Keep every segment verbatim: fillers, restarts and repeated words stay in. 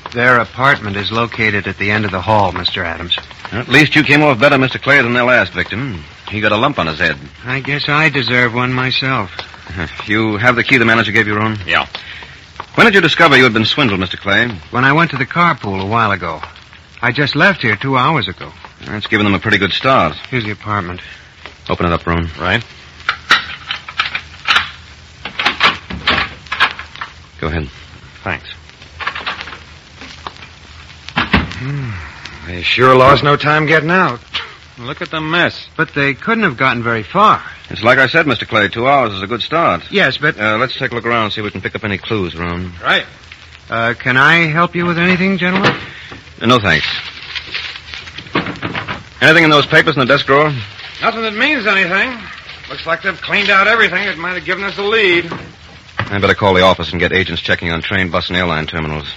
Their apartment is located at the end of the hall, Mister Adams. At least you came off better, Mister Clay, than their last victim. He got a lump on his head. I guess I deserve one myself. You have the key the manager gave you, Ron? Yeah. When did you discover you had been swindled, Mister Clay? When I went to the carpool a while ago. I just left here two hours ago. That's given them a pretty good start. Here's the apartment. Open it up, Ron. Right. Go ahead. Thanks. They sure lost no time getting out. Look at the mess. But they couldn't have gotten very far. It's like I said, Mister Clay, two hours is a good start. Yes, but... Uh, let's take a look around and see if we can pick up any clues, Ron. Right. Uh, can I help you with anything, gentlemen? Uh, no, thanks. Anything in those papers in the desk drawer? Nothing that means anything. Looks like they've cleaned out everything that might have given us a lead. I better call the office and get agents checking on train, bus, and airline terminals.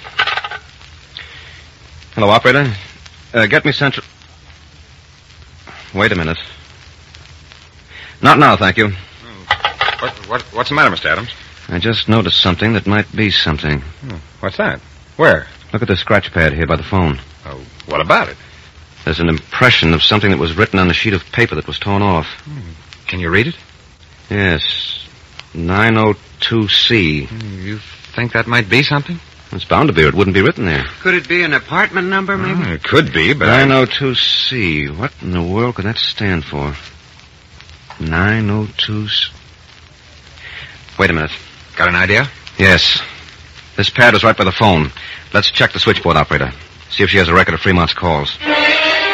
Hello, operator. Uh, get me central... Wait a minute. Not now, thank you. What, what, what's the matter, Mister Adams? I just noticed something that might be something. Hmm. What's that? Where? Look at the scratch pad here by the phone. Oh, what about it? There's an impression of something that was written on a sheet of paper that was torn off. Hmm. Can you read it? Yes. nine oh two C. Hmm, you think that might be something? It's bound to be, or it wouldn't be written there. Could it be an apartment number, maybe? Oh, it could be, but... I... nine oh two C. What in the world could that stand for? nine oh two C. Wait a minute. Got an idea? Yes. This pad was right by the phone. Let's check the switchboard, operator. See if she has a record of Fremont's calls.